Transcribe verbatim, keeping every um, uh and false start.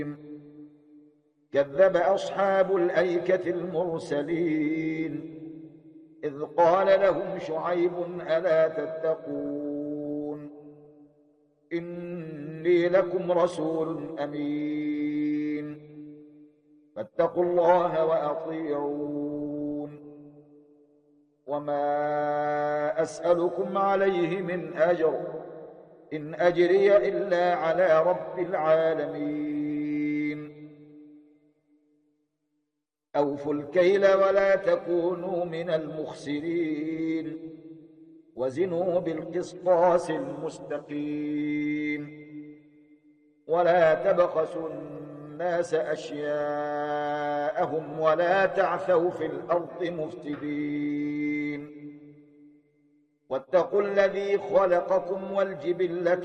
كذب أصحاب الأيكة المرسلين إذ قال لهم شعيب ألا تتقون إني لكم رسول أمين فاتقوا الله وأطيعون وما أسألكم عليه من أجر إن أجري إلا على رب العالمين أوفوا الكيل ولا تكونوا من المخسرين وزنوا بالقسطاس المستقيم ولا تبخسوا الناس أشياءهم ولا تعثوا في الأرض مفسدين واتقوا الذي خلقكم والجبلة